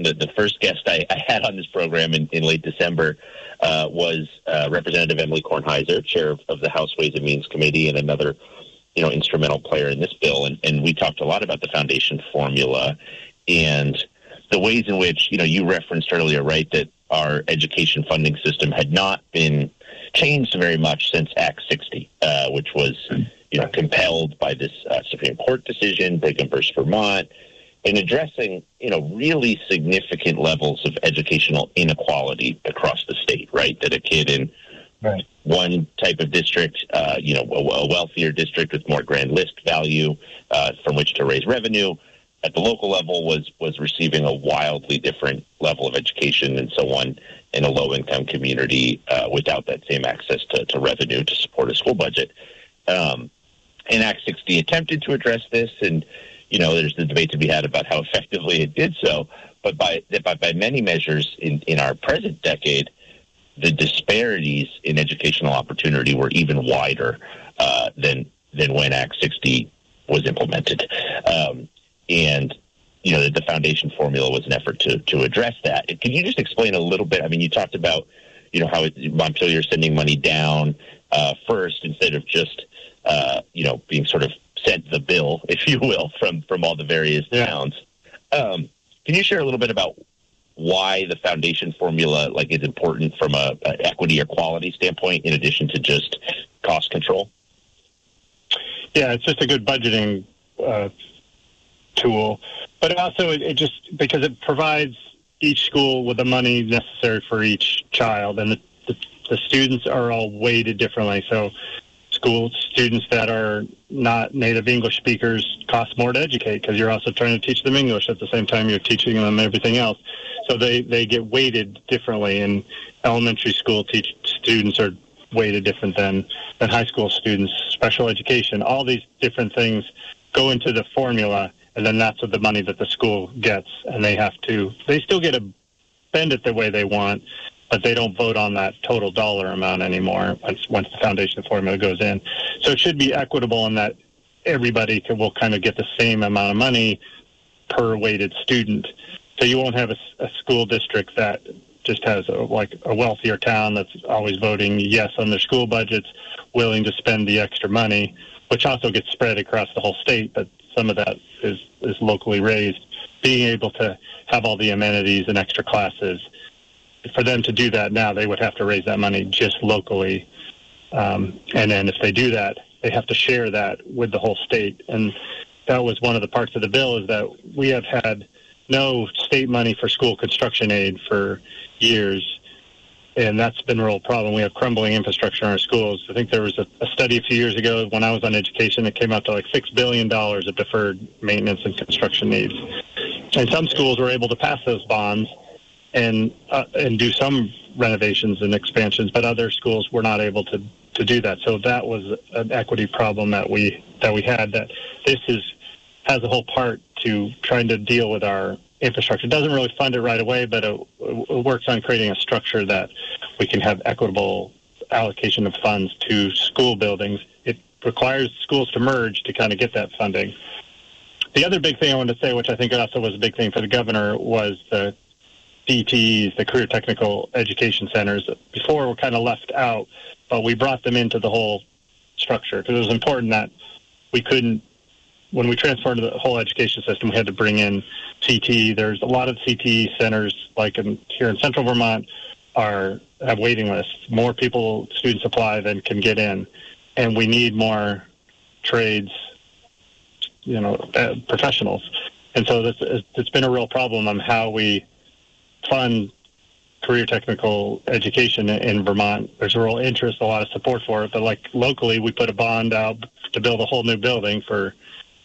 mentioned that the first guest I had on this program in late December was Representative Emily Kornheiser, chair of the House Ways and Means Committee, and another, instrumental player in this bill. And we talked a lot about the foundation formula and the ways in which, you referenced earlier, right, that our education funding system had not been changed very much since Act 60, which was, compelled by this Supreme Court decision, Brigham versus Vermont, in addressing, really significant levels of educational inequality across the state, right? That a kid in one type of district, a wealthier district with more grand list value from which to raise revenue, at the local level was receiving a wildly different level of education than someone in a low-income community without that same access to revenue to support a school budget. And Act 60 attempted to address this, and there's the debate to be had about how effectively it did so. But by many measures in our present decade, the disparities in educational opportunity were even wider than when Act 60 was implemented. And the foundation formula was an effort to address that. Can you just explain a little bit? I mean, you talked about how Montpelier's sending money down first instead of just being sort of sent the bill, if you will, from all the various towns. Can you share a little bit about why the foundation formula is important from a equity or quality standpoint, in addition to just cost control? Yeah, it's just a good budgeting tool, but also it just because it provides each school with the money necessary for each child, and the students are all weighted differently. So school students that are not native English speakers cost more to educate because you're also trying to teach them English at the same time you're teaching them everything else. So they get weighted differently, and elementary school students are weighted different than high school students. Special education, all these different things go into the formula, and then that's the money that the school gets, and they still get to spend it the way they want, but they don't vote on that total dollar amount anymore once the foundation formula goes in. So it should be equitable in that everybody will kind of get the same amount of money per weighted student. So you won't have a school district that just has a wealthier town that's always voting yes on their school budgets, willing to spend the extra money, which also gets spread across the whole state, but some of that is locally raised. Being able to have all the amenities and extra classes, for them to do that now, they would have to raise that money just locally. And then if they do that, they have to share that with the whole state. And that was one of the parts of the bill, is that we have had no state money for school construction aid for years. And that's been a real problem. We have crumbling infrastructure in our schools. I think there was a study a few years ago when I was on education that came out to $6 billion of deferred maintenance and construction needs. And some schools were able to pass those bonds and do some renovations and expansions, but other schools were not able to do that. So that was an equity problem that we had. That this has a whole part to trying to deal with our infrastructure. It doesn't really fund it right away, but it works on creating a structure that we can have equitable allocation of funds to school buildings. It requires schools to merge to kind of get that funding. The other big thing I wanted to say, which I think also was a big thing for the governor, was the CTEs, the Career Technical Education Centers. Before were kind of left out, but we brought them into the whole structure because it was important that we couldn't, when we transferred to the whole education system, we had to bring in CTE. There's a lot of CTE centers, here in central Vermont, have waiting lists. More students apply than can get in, and we need more trades, professionals. And so it's been a real problem on how we fund career technical education in Vermont. There's a real interest, a lot of support for it, but locally, we put a bond out to build a whole new building for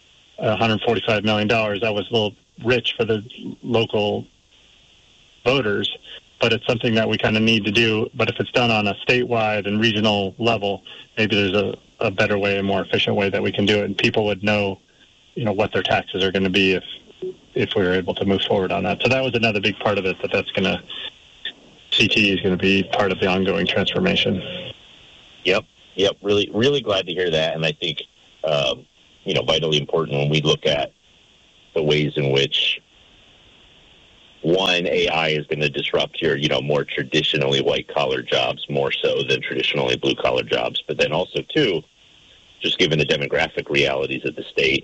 $145 million. That was a little rich for the local voters, but it's something that we kind of need to do. But if it's done on a statewide and regional level, maybe there's a better way, a more efficient way that we can do it, and people would know, what their taxes are going to be if we were able to move forward on that. So that was another big part of it, CTE is going to be part of the ongoing transformation. Yep. Really, really glad to hear that. And I think, vitally important when we look at the ways in which one, AI is going to disrupt your, more traditionally white-collar jobs more so than traditionally blue-collar jobs. But then also, two, just given the demographic realities of the state,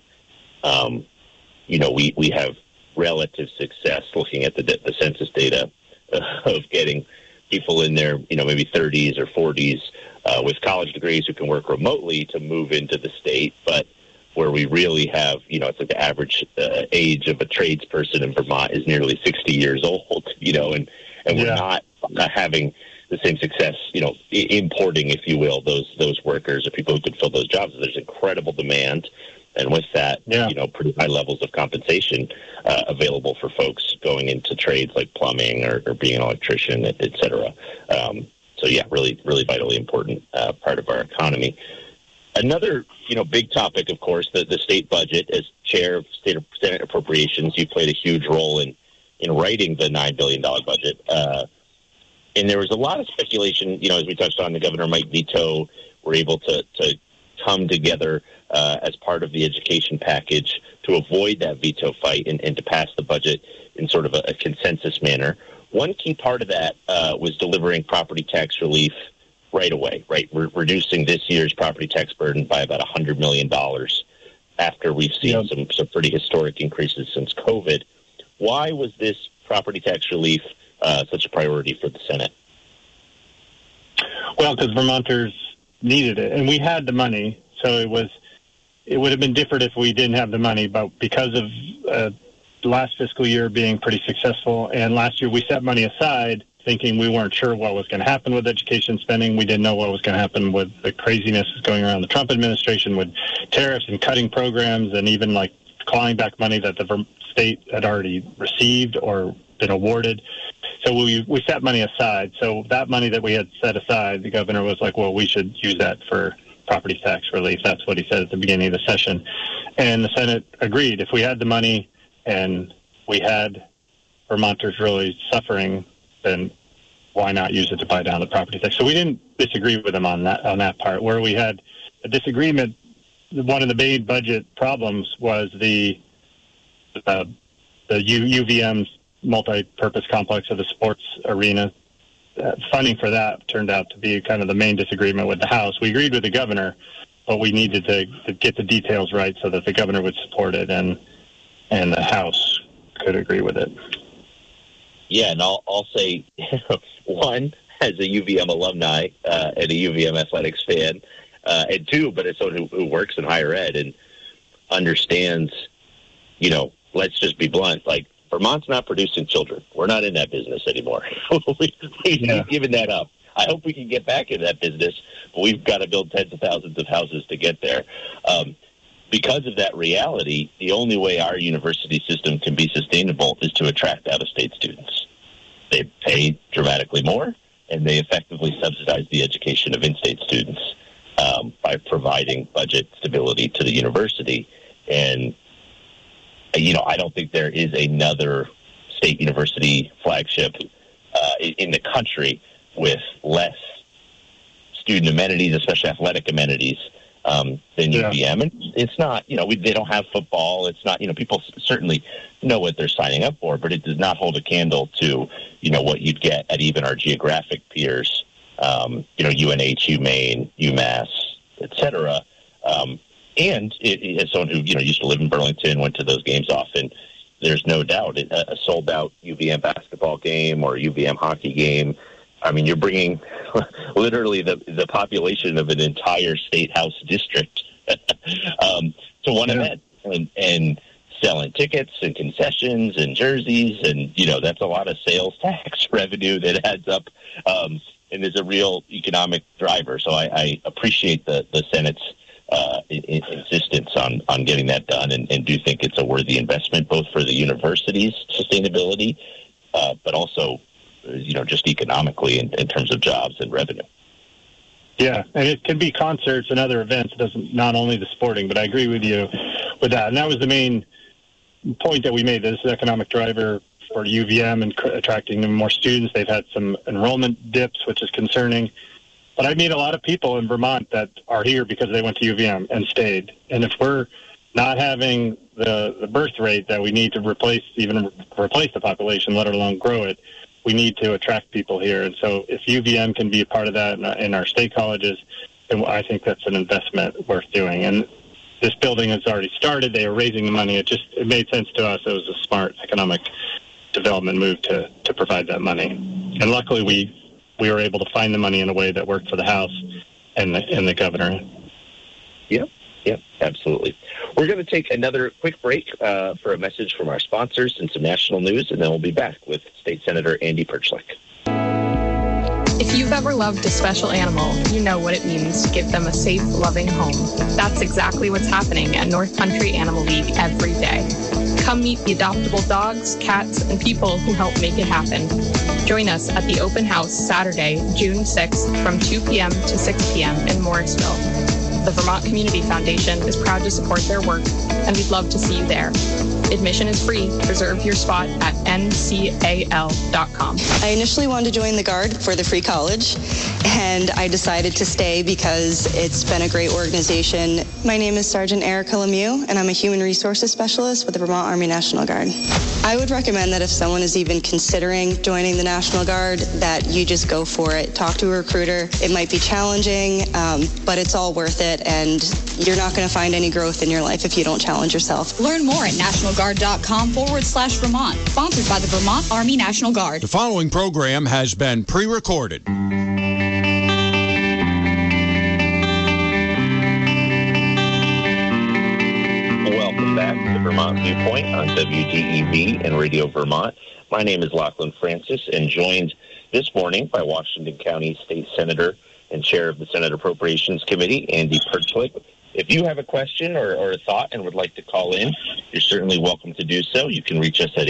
we have relative success looking at the census data of getting people in their, maybe 30s or 40s with college degrees who can work remotely to move into the state. But where we really have, it's like the average age of a tradesperson in Vermont is nearly 60 years old, and we're not having the same success, importing, if you will, those workers or people who could fill those jobs. There's incredible demand. And with that, pretty high levels of compensation available for folks going into trades like plumbing or being an electrician, et cetera. Really, really vitally important part of our economy. Another, big topic, of course, the state budget. As chair of Senate Appropriations, you played a huge role in writing the $9 billion budget. And there was a lot of speculation, as we touched on, the governor might veto. We're able to come together as part of the education package to avoid that veto fight and to pass the budget in sort of a consensus manner. One key part of that was delivering property tax relief right away, right? We're reducing this year's property tax burden by about $100 million after we've seen some pretty historic increases since COVID. Why was this property tax relief such a priority for the Senate? Well, because Vermonters needed it, and we had the money, so it would have been different if we didn't have the money, but because of last fiscal year being pretty successful, and last year we set money aside thinking we weren't sure what was going to happen with education spending. We didn't know what was going to happen with the craziness going around the Trump administration with tariffs and cutting programs and even like clawing back money that the state had already received or been awarded. So we set money aside. So that money that we had set aside, the governor was like, well, we should use that for property tax relief. That's what he said at the beginning of the session. And the Senate agreed. If we had the money and we had Vermonters really suffering, then why not use it to buy down the property tax? So we didn't disagree with him on that part. Where we had a disagreement, one of the main budget problems was the UVM's multi-purpose complex of the sports arena. Funding for that turned out to be kind of the main disagreement with the House. We agreed with the governor, but we needed to get the details right so that the governor would support it and the House could agree with it. Yeah, and I'll say, one, as a UVM alumni and a UVM athletics fan, and two, but as someone who works in higher ed and understands, let's just be blunt, like, Vermont's not producing children. We're not in that business anymore. We've given that up. I hope we can get back in that business, but we've got to build tens of thousands of houses to get there. Because of that reality, the only way our university system can be sustainable is to attract out-of-state students. They pay dramatically more, and they effectively subsidize the education of in-state students by providing budget stability to the university. And I don't think there is another state university flagship in the country with less student amenities, especially athletic amenities, than UVM. And it's not, they don't have football. It's not, people certainly know what they're signing up for, but it does not hold a candle to, what you'd get at even our geographic peers, UNH, UMaine, UMass, et cetera. And as someone who, used to live in Burlington, went to those games often, there's no doubt a sold-out UVM basketball game or UVM hockey game. I mean, you're bringing literally the population of an entire state house district to one event and selling tickets and concessions and jerseys. And, that's a lot of sales tax revenue that adds up and is a real economic driver. So I appreciate the Senate's insistence on getting that done and do think it's a worthy investment, both for the university's sustainability, but also, just economically in terms of jobs and revenue. Yeah, and it can be concerts and other events. It doesn't, not only the sporting, but I agree with you with that. And that was the main point that we made. This is an economic driver for UVM and attracting more students. They've had some enrollment dips, which is concerning. But I meet a lot of people in Vermont that are here because they went to UVM and stayed. And if we're not having the birth rate that we need to replace the population, let alone grow it, we need to attract people here. And so if UVM can be a part of that in our state colleges, then I think that's an investment worth doing. And this building has already started. They are raising the money. It made sense to us. It was a smart economic development move to provide that money. And luckily we were able to find the money in a way that worked for the House and the governor. Yep, absolutely. We're going to take another quick break for a message from our sponsors and some national news, and then we'll be back with State Senator Andy Perchlik. If you've ever loved a special animal, you know what it means to give them a safe, loving home. That's exactly what's happening at North Country Animal League every day. Come meet the adoptable dogs, cats, and people who help make it happen. Join us at the open house Saturday, June 6th from 2 p.m. to 6 p.m. in Morrisville. The Vermont Community Foundation is proud to support their work, and we'd love to see you there. Admission is free. Reserve your spot at ncal.com. I initially wanted to join the Guard for the free college, and I decided to stay because it's been a great organization. My name is Sergeant Erica Lemieux, and I'm a Human Resources Specialist with the Vermont Army National Guard. I would recommend that if someone is even considering joining the National Guard, that you just go for it. Talk to a recruiter. It might be challenging, but it's all worth it, and you're not going to find any growth in your life if you don't challenge yourself. Learn more at nationalguard.com/Vermont. Sponsored by the Vermont Army National Guard. The following program has been pre-recorded. Welcome back to Vermont Viewpoint on WDEV and Radio Vermont. My name is Lachlan Francis, and joined this morning by Washington County State Senator and Chair of the Senate Appropriations Committee, Andy Perchlik. If you have a question or a thought and would like to call in, you're certainly welcome to do so. You can reach us at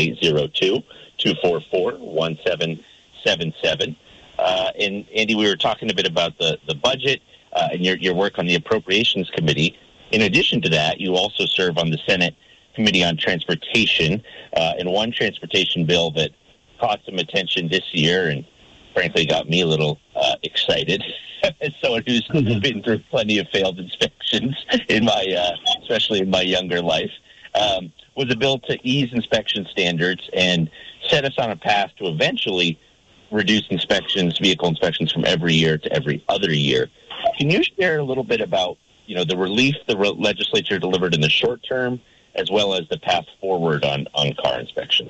802-244-1777. And Andy, we were talking a bit about the budget and your work on the Appropriations Committee. In addition to that, you also serve on the Senate Committee on Transportation, and one transportation bill that caught some attention this year and frankly got me a little excited as someone who's been through plenty of failed inspections in especially in my younger life, was a bill to ease inspection standards and set us on a path to eventually reduce vehicle inspections from every year to every other year. Can you share a little bit about, the relief the legislature delivered in the short term, as well as the path forward on car inspections?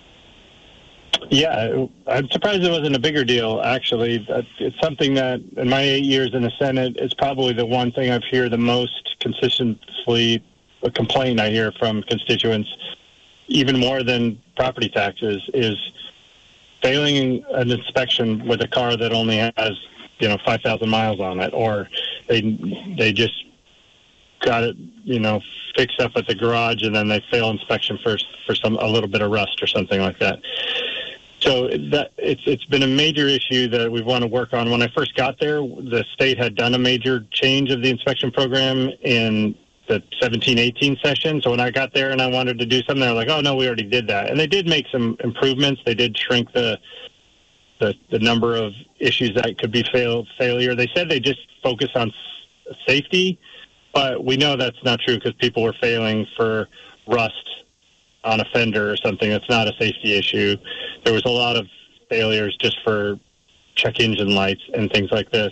Yeah, I'm surprised it wasn't a bigger deal, actually. It's something that, in my 8 years in the Senate, is probably the one thing I've heard the most consistently, a complaint I hear from constituents, even more than property taxes, is failing an inspection with a car that only has, 5,000 miles on it, or they just got it, fixed up at the garage and then they fail inspection for a little bit of rust or something like that. So it's been a major issue that we want to work on. When I first got there, the state had done a major change of the inspection program in the 17-18 session. So when I got there and I wanted to do something, they were like, oh, no, we already did that. And they did make some improvements. They did shrink the number of issues that could be failure. They said they just focus on safety, but we know that's not true because people were failing for rust on a fender or something. That's not a safety issue. There was a lot of failures just for check engine lights and things like this.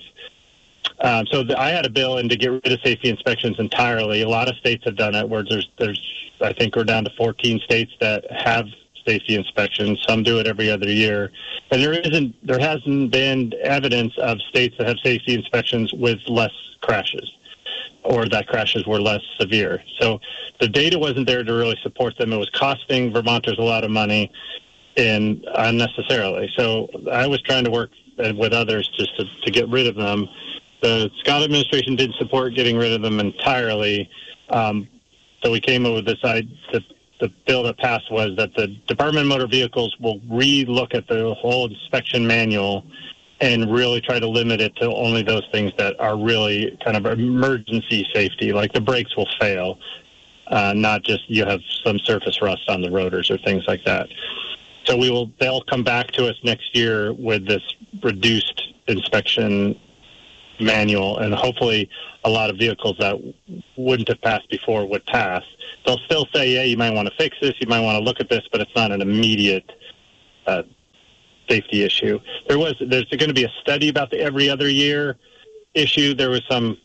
So I had a bill in to get rid of safety inspections entirely. A lot of states have done it, where there's I think we're down to 14 states that have safety inspections. Some do it every other year. And there hasn't been evidence of states that have safety inspections with less crashes, or that crashes were less severe. So the data wasn't there to really support them. It was costing Vermonters a lot of money and unnecessarily. So I was trying to work with others just to get rid of them. The Scott administration didn't support getting rid of them entirely. So we came up with this idea. The bill that passed was that the Department of Motor Vehicles will re-look at the whole inspection manual and really try to limit it to only those things that are really kind of emergency safety, like the brakes will fail, not just you have some surface rust on the rotors or things like that. So they'll come back to us next year with this reduced inspection manual, and hopefully a lot of vehicles that wouldn't have passed before would pass. They'll still say, yeah, you might want to fix this, you might want to look at this, but it's not an immediate safety issue. There's going to be a study about the every other year issue. There was some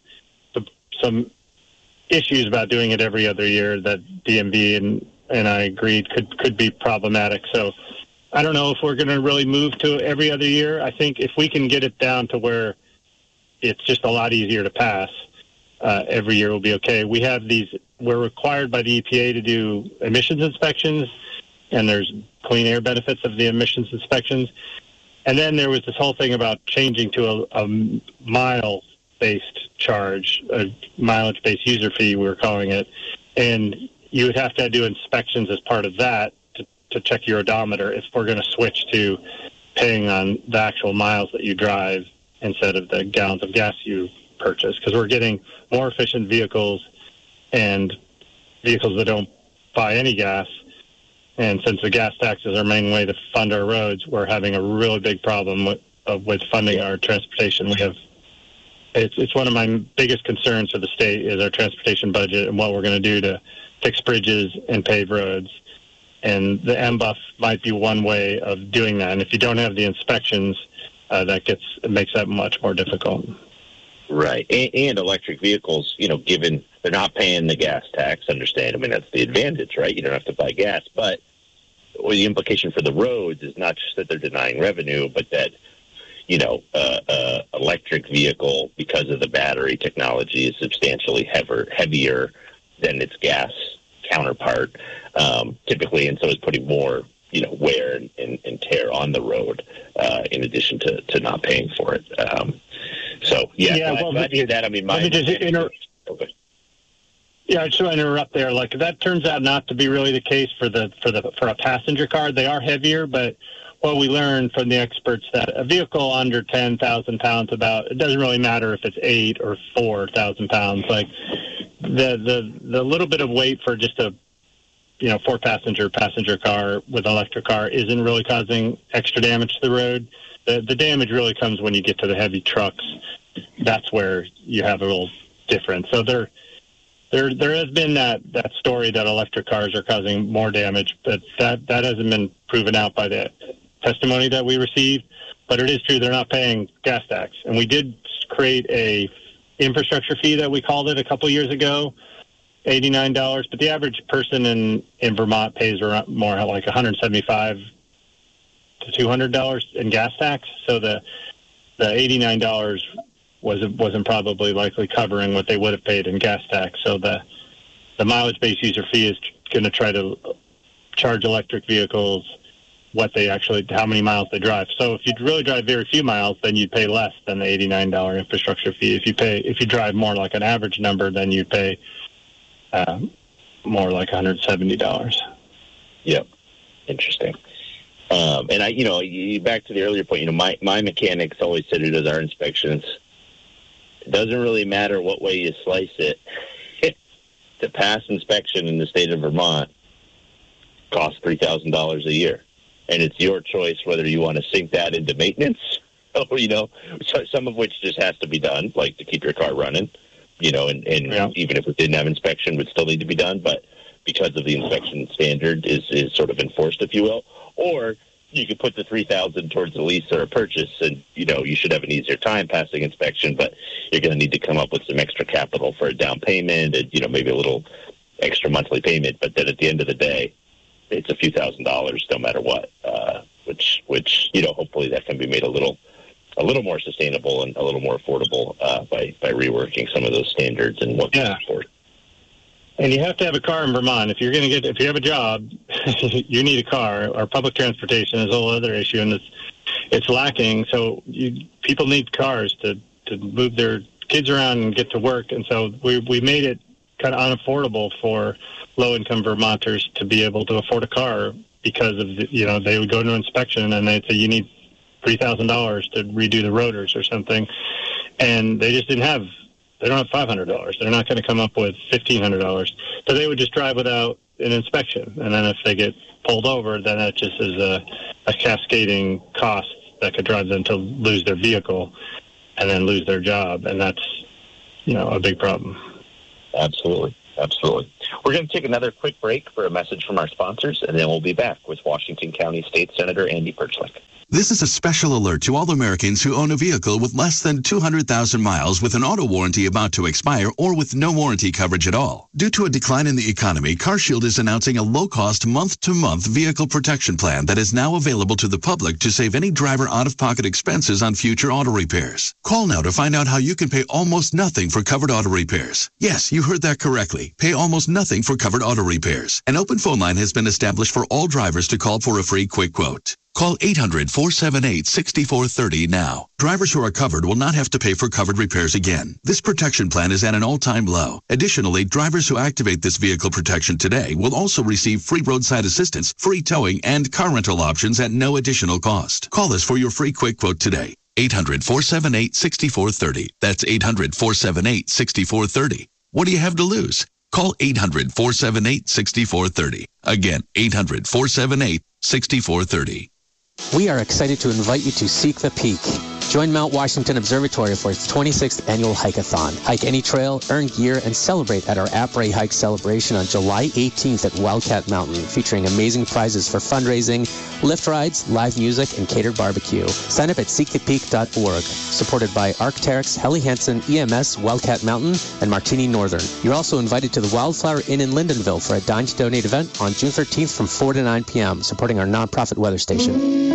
issues about doing it every other year that DMV and I agreed could be problematic. So I don't know if we're going to really move to every other year. I think if we can get it down to where it's just a lot easier to pass, every year will be okay. We're required by the EPA to do emissions inspections, and there's clean air benefits of the emissions inspections. And then there was this whole thing about changing to a mile-based charge, a mileage-based user fee, we were calling it. And you would have to do inspections as part of that to check your odometer if we're going to switch to paying on the actual miles that you drive instead of the gallons of gas you purchase, because we're getting more efficient vehicles and vehicles that don't buy any gas. And since the gas tax is our main way to fund our roads, we're having a really big problem with funding our transportation. It's one of my biggest concerns for the state is our transportation budget and what we're going to do to fix bridges and pave roads. And the MBUF might be one way of doing that. And if you don't have the inspections, it makes that much more difficult. Right. And electric vehicles, given they're not paying the gas tax, understand, I mean, that's the advantage, right? You don't have to buy gas. But the implication for the roads is not just that they're denying revenue, but that, electric vehicle, because of the battery technology, is substantially heavier than its gas counterpart, typically, and so it's putting more, wear and tear on the road, in addition to not paying for it. Yeah, I just want to interrupt there. Like, that turns out not to be really the case for a passenger car. They are heavier, but what we learned from the experts that a vehicle under 10,000 pounds, it doesn't really matter if it's 8 or 4,000 pounds. Like, the little bit of weight for just a 4-passenger car with an electric car isn't really causing extra damage to the road. The damage really comes when you get to the heavy trucks. That's where you have a little difference. So there has been that story that electric cars are causing more damage, but that hasn't been proven out by the testimony that we received. But it is true they're not paying gas tax. And we did create a infrastructure fee that we called it a couple years ago, $89. But the average person in Vermont pays around more like $175 to $200 in gas tax. So the $89 wasn't probably likely covering what they would have paid in gas tax. So the mileage-based user fee is going to try to charge electric vehicles how many miles they drive. So if you really drive very few miles, then you'd pay less than the $89 infrastructure fee. If you drive more like an average number, then you'd pay more like $170. Yep. Interesting. And back to the earlier point, my mechanics always said it as our inspections. It doesn't really matter what way you slice it. To pass inspection in the state of Vermont costs $3,000 a year. And it's your choice whether you want to sink that into maintenance, or, some of which just has to be done, like to keep your car running, and even if it didn't have inspection, would still need to be done. But because of the inspection standard is sort of enforced, if you will, or you could put the $3,000 towards a lease or a purchase, and you should have an easier time passing inspection. But you're going to need to come up with some extra capital for a down payment, and maybe a little extra monthly payment. But then at the end of the day, it's a few $1,000s no matter what. Which hopefully that can be made a little more sustainable and a little more affordable by reworking some of those standards and what's important. And you have to have a car in Vermont. If you have a job, you need a car. Or public transportation is a whole other issue, and it's lacking. So people need cars to move their kids around and get to work. And so we made it kind of unaffordable for low-income Vermonters to be able to afford a car because of they would go to an inspection and they'd say you need $3,000 to redo the rotors or something, and they just didn't have. They don't have $500. They're not going to come up with $1,500. So they would just drive without an inspection. And then if they get pulled over, then that just is a cascading cost that could drive them to lose their vehicle. and then lose their job, and that's a big problem. Absolutely. We're going to take another quick break for a message from our sponsors, and then we'll be back with Washington County State Senator Andy Perchlik. This is a special alert to all Americans who own a vehicle with less than 200,000 miles with an auto warranty about to expire or with no warranty coverage at all. Due to a decline in the economy, CarShield is announcing a low-cost month-to-month vehicle protection plan that is now available to the public to save any driver out-of-pocket expenses on future auto repairs. Call now to find out how you can pay almost nothing for covered auto repairs. Yes, you heard that correctly. Pay almost nothing for covered auto repairs. An open phone line has been established for all drivers to call for a free quick quote. Call 800-478-6430 now. Drivers who are covered will not have to pay for covered repairs again. This protection plan is at an all-time low. Additionally, drivers who activate this vehicle protection today will also receive free roadside assistance, free towing, and car rental options at no additional cost. Call us for your free quick quote today. 800-478-6430. That's 800-478-6430. What do you have to lose? Call 800-478-6430. Again, 800-478-6430. We are excited to invite you to Seek the Peak. Join Mount Washington Observatory for its 26th annual hike-a-thon. Hike any trail, earn gear, and celebrate at our Après Hike celebration on July 18th at Wildcat Mountain, featuring amazing prizes for fundraising, lift rides, live music, and catered barbecue. Sign up at seekthepeak.org. Supported by Arc'teryx, Helly Hansen, EMS, Wildcat Mountain, and Martini Northern. You're also invited to the Wildflower Inn in Lyndonville for a Dine to Donate event on June 13th from 4 to 9 p.m., supporting our nonprofit weather station.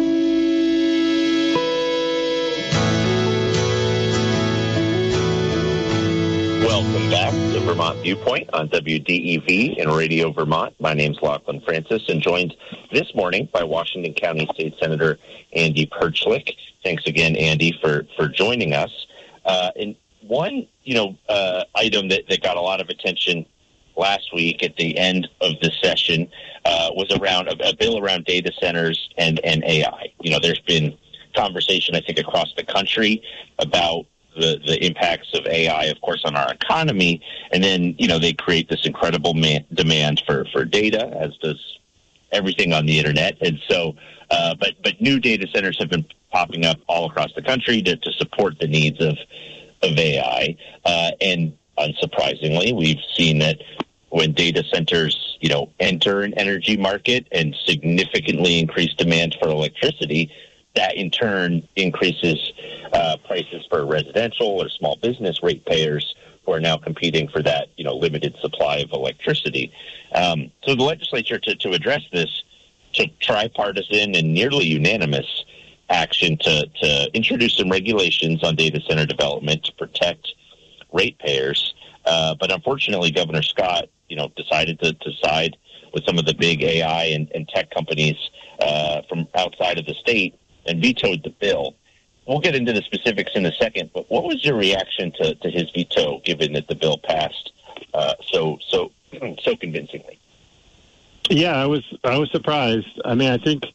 Welcome back to Vermont Viewpoint on WDEV and Radio Vermont. My name's Lachlan Francis, and joined this morning by Washington County State Senator Andy Perchlik. Thanks again, Andy, for joining us. And one, item that got a lot of attention last week at the end of the session was around a bill around data centers and AI. There's been conversation, I think, across the country about the impacts of AI, of course, on our economy. And then, they create this incredible demand for data, as does everything on the internet. And so, but new data centers have been popping up all across the country to support the needs of AI. And unsurprisingly, we've seen that when data centers, enter an energy market and significantly increase demand for electricity, that in turn increases prices for residential or small business ratepayers who are now competing for that, limited supply of electricity. So the legislature, to address this, took tripartisan and nearly unanimous action to introduce some regulations on data center development to protect ratepayers. But unfortunately, Governor Scott, decided to side with some of the big AI and tech companies from outside of the state and vetoed the bill. We'll get into the specifics in a second, but what was your reaction to his veto, given that the bill passed so convincingly? Yeah, I was surprised. I mean, I think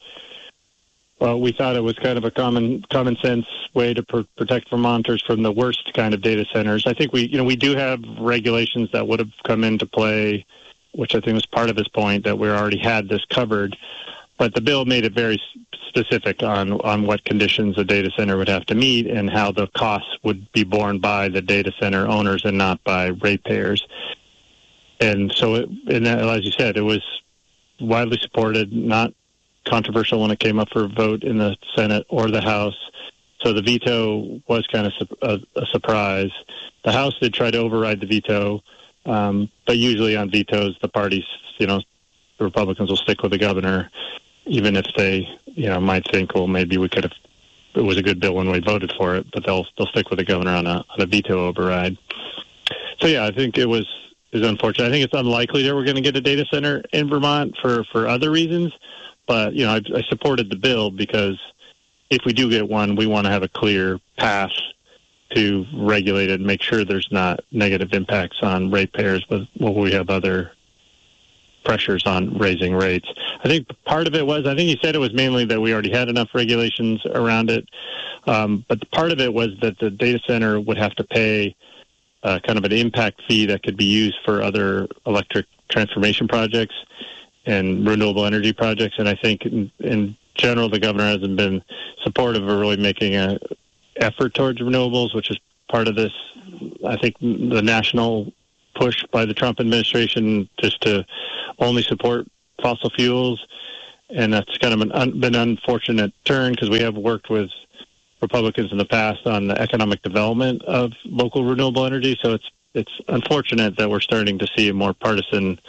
we thought it was kind of a common sense way to protect Vermonters from the worst kind of data centers. I think we do have regulations that would have come into play, which I think was part of his point, that we already had this covered. But the bill made it very specific on what conditions a data center would have to meet and how the costs would be borne by the data center owners and not by ratepayers. And so, as you said, it was widely supported, not controversial when it came up for a vote in the Senate or the House. So the veto was kind of a surprise. The House did try to override the veto, but usually on vetoes, the parties, the Republicans will stick with the governor, even if they, might think, well, maybe it was a good bill when we voted for it, but they'll stick with the governor on a veto override. So yeah, I think it was unfortunate. I think it's unlikely that we're going to get a data center in Vermont for other reasons, but I supported the bill because if we do get one, we want to have a clear path to regulate it and make sure there's not negative impacts on ratepayers, but we have other pressures on raising rates. I think part of it was, he said it was mainly that we already had enough regulations around it. But part of it was that the data center would have to pay kind of an impact fee that could be used for other electric transformation projects and renewable energy projects. And I think in general, the governor hasn't been supportive of really making effort towards renewables, which is part of this, I think, the national push by the Trump administration just to only support fossil fuels. And that's kind of been an unfortunate turn because we have worked with Republicans in the past on the economic development of local renewable energy. So it's unfortunate that we're starting to see a more partisan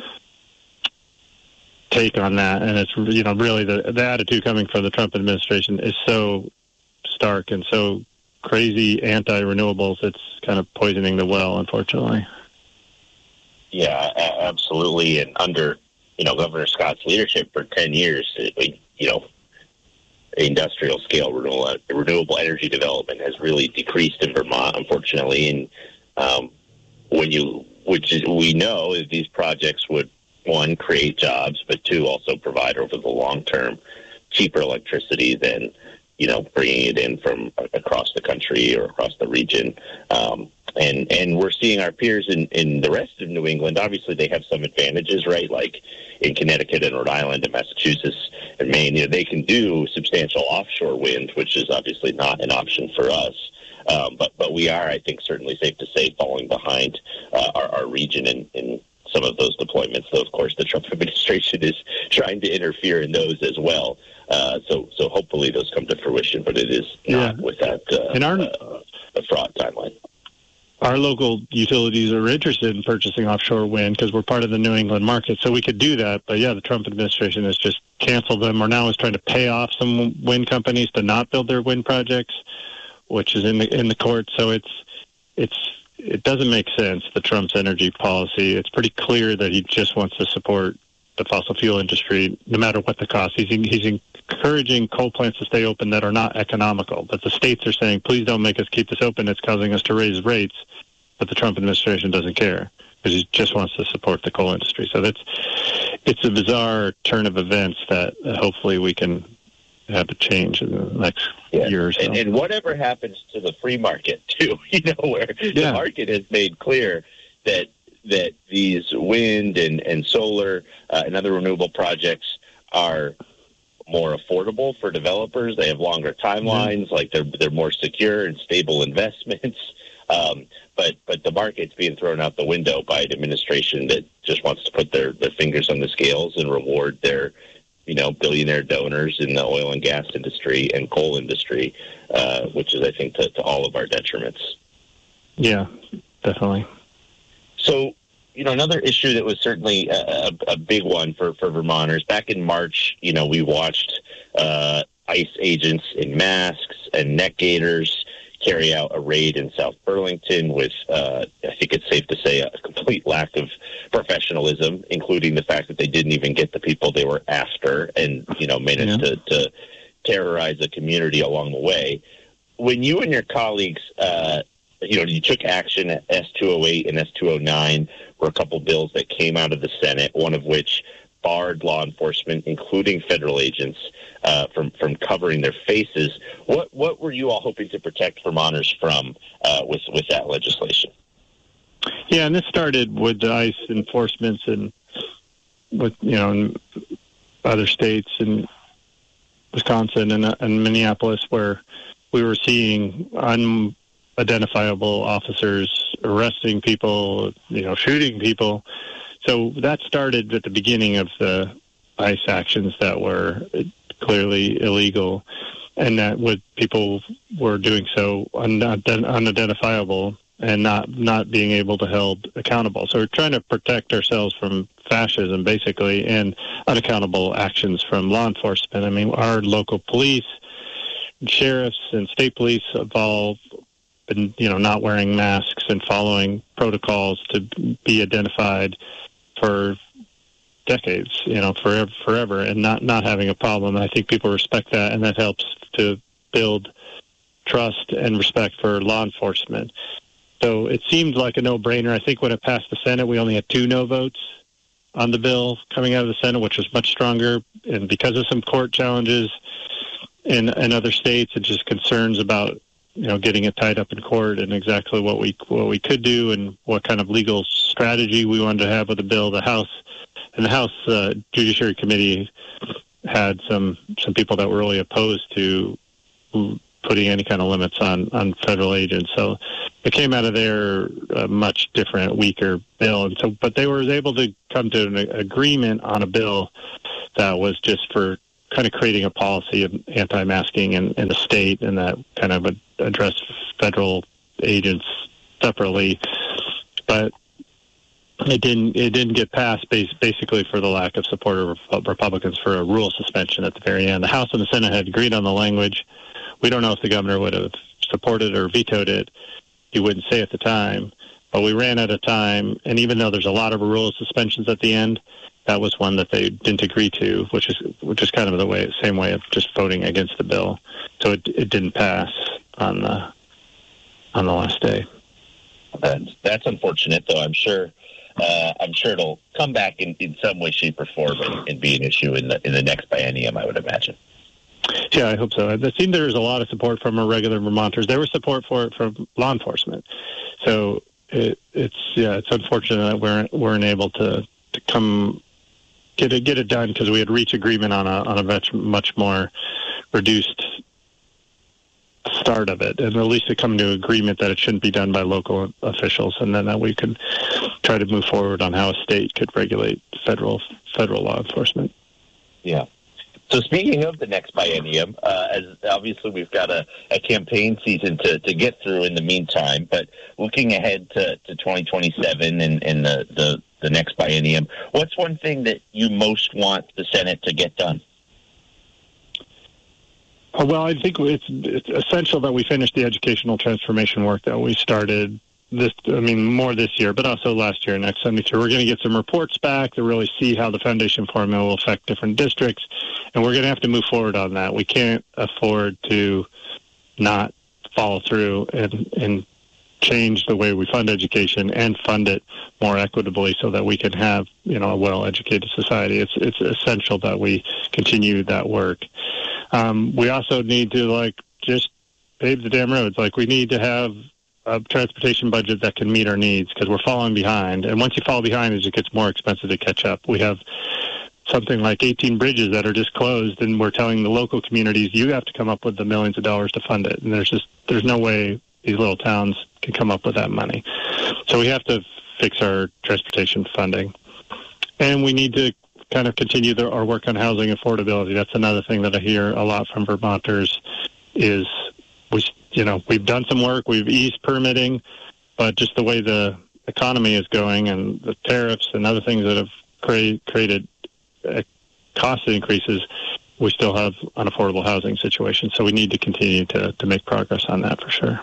take on that. And it's, really the attitude coming from the Trump administration is so stark and so crazy anti-renewables. It's kind of poisoning the well, unfortunately. Yeah, absolutely. And under, Governor Scott's leadership for 10 years, industrial scale renewable energy development has really decreased in Vermont, unfortunately. And we know that these projects would, one, create jobs, but two, also provide over the long term cheaper electricity than, bringing it in from across the country or across the region. And we're seeing our peers in the rest of New England. Obviously, they have some advantages, right? Like in Connecticut and Rhode Island and Massachusetts and Maine, they can do substantial offshore wind, which is obviously not an option for us. But we are, I think, certainly safe to say, falling behind our region in some of those deployments. Though, of course, the Trump administration is trying to interfere in those as well. So hopefully those come to fruition, but it is not with that a fraud timeline. Our local utilities are interested in purchasing offshore wind because we're part of the New England market, so we could do that. But yeah, the Trump administration has just canceled them, or now is trying to pay off some wind companies to not build their wind projects, which is in the court. So it doesn't make sense, the Trump's energy policy. It's pretty clear that he just wants to support the fossil fuel industry, no matter what the cost. He's encouraging coal plants to stay open that are not economical. But the states are saying, please don't make us keep this open. It's causing us to raise rates. But the Trump administration doesn't care because he just wants to support the coal industry. So it's a bizarre turn of events that hopefully we can have a change in the next year or so. And whatever happens to the free market, too, where the market has made clear that these wind and solar and other renewable projects are more affordable for developers. They have longer timelines, like they're more secure and stable investments. But the market's being thrown out the window by an administration that just wants to put their fingers on the scales and reward their billionaire donors in the oil and gas industry and coal industry, which is, I think, to all of our detriments. Yeah, definitely. So, another issue that was certainly a big one for Vermonters. Back in March, we watched ICE agents in masks and neck gaiters carry out a raid in South Burlington with, I think it's safe to say, a complete lack of professionalism, including the fact that they didn't even get the people they were after and, managed to terrorize the community along the way. When you and your colleagues, you took action at S-208 and S-209 were a couple bills that came out of the Senate, one of which barred law enforcement, including federal agents, from covering their faces. What were you all hoping to protect Vermonters from with that legislation? Yeah, and this started with the ICE enforcements and with in other states in Wisconsin and Minneapolis, where we were seeing unidentifiable officers arresting people, shooting people. So that started at the beginning of the ICE actions that were clearly illegal, and that people were doing so unidentifiable and not being able to held accountable. So we're trying to protect ourselves from fascism, basically, and unaccountable actions from law enforcement. I mean, our local police, sheriffs, and state police have all been, not wearing masks and following protocols to be identified for decades, forever, and not having a problem. And I think people respect that, and that helps to build trust and respect for law enforcement. So it seemed like a no-brainer. I think when it passed the Senate, we only had 2 no votes on the bill coming out of the Senate, which was much stronger. And because of some court challenges in other states and just concerns about, getting it tied up in court and exactly what we could do and what kind of legal strategy we wanted to have with the bill, the House Judiciary Committee had some people that were really opposed to putting any kind of limits on federal agents. So it came out of there a much different, weaker bill. And so, but they were able to come to an agreement on a bill that was just for kind of creating a policy of anti-masking in the state, and that kind of address federal agents separately. But it didn't get passed basically for the lack of support of Republicans for a rule suspension at the very end. The House and the Senate had agreed on the language. We don't know if the governor would have supported or vetoed it. He wouldn't say at the time. But we ran out of time, and even though there's a lot of rule suspensions at the end, that was one that they didn't agree to, which is kind of the same way of just voting against the bill. So it didn't pass on the last day. That's unfortunate, though. I'm sure it'll come back in some way, shape, or form and be an issue in the next biennium, I would imagine. Yeah, I hope so. It seemed there was a lot of support from our regular Vermonters. There was support for it from law enforcement. So it's unfortunate that we weren't able to come get it done, because we had reached agreement on a much more reduced start of it, and at least to come to agreement that it shouldn't be done by local officials, and then that we could try to move forward on how a state could regulate federal law enforcement. Yeah. So speaking of the next biennium, as obviously we've got a campaign season to get through in the meantime, but looking ahead to 2027 and the next biennium, what's one thing that you most want the Senate to get done? Well, I think it's essential that we finish the educational transformation work that we started more this year, but also last year, next 72. We're going to get some reports back to really see how the foundation formula will affect different districts, and we're going to have to move forward on that. We can't afford to not follow through and change the way we fund education and fund it more equitably so that we can have, a well-educated society. It's essential that we continue that work. We also need to just pave the damn roads. We need to have a transportation budget that can meet our needs, because we're falling behind. And once you fall behind, it just gets more expensive to catch up. We have something like 18 bridges that are just closed, and we're telling the local communities, you have to come up with the millions of dollars to fund it. And there's no way these little towns can come up with that money. So we have to fix our transportation funding. And we need to kind of continue our work on housing affordability. That's another thing that I hear a lot from Vermonters is we've done some work, we've eased permitting, but just the way the economy is going and the tariffs and other things that have created cost increases, we still have an affordable housing situation. So we need to continue to make progress on that for sure.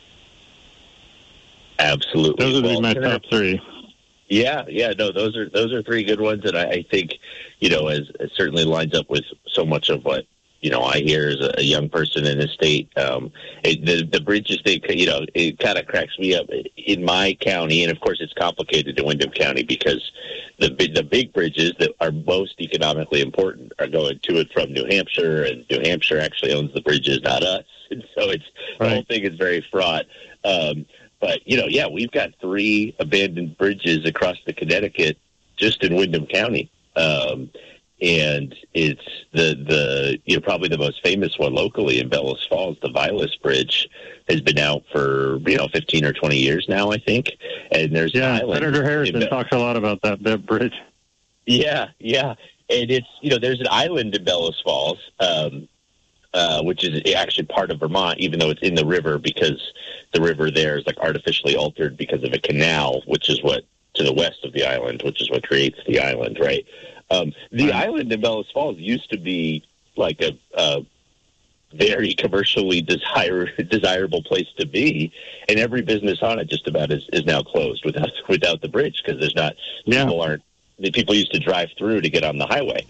Absolutely. Those are my top three. Yeah, no, those are three good ones, and I think, as it certainly lines up with so much of what, I hear as a young person in the state. The bridges, it kind of cracks me up in my county, and of course it's complicated in Windham County because the big bridges that are most economically important are going to and from New Hampshire, and New Hampshire actually owns the bridges, not us, and so the whole thing is very fraught. But, we've got 3 abandoned bridges across the Connecticut just in Windham County. And it's the probably the most famous one locally in Bellows Falls, the Vilas Bridge, has been out for, 15 or 20 years now, I think. And there's an island. Senator Harrison talks a lot about that bridge. Yeah. And it's, there's an island in Bellows Falls, which is actually part of Vermont, even though it's in the river, because the river there is artificially altered because of a canal, which is what to the west of the island, which is what creates the island, right? The island in Bellows Falls used to be a very commercially desirable place to be, and every business on it just about is now closed without the bridge, because there's not people used to drive through to get on the highway.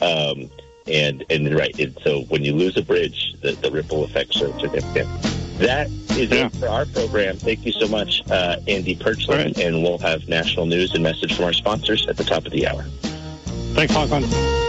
And so when you lose a bridge, the ripple effects are significant. That is it for our program. Thank you so much, Andy Perchland, and we'll have national news and message from our sponsors at the top of the hour. Thanks, Hong Kong.